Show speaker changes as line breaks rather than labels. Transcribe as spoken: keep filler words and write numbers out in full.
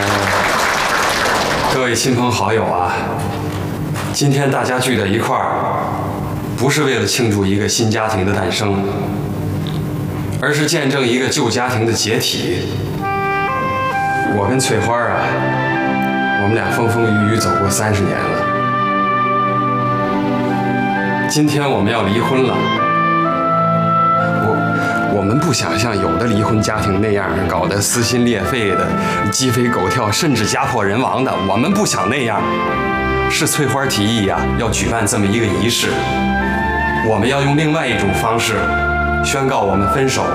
各位亲朋好友啊，今天大家聚在一块儿，不是为了庆祝一个新家庭的诞生，而是见证一个旧家庭的解体。我跟翠花啊，我们俩风风雨雨走过三十年了，今天我们要离婚了。我我们不想像有的离婚家庭那样搞得撕心裂肺的、鸡飞狗跳，甚至家破人亡的。我们不想那样。是翠花提议呀、啊，要举办这么一个仪式。我们要用另外一种方式宣告我们分手。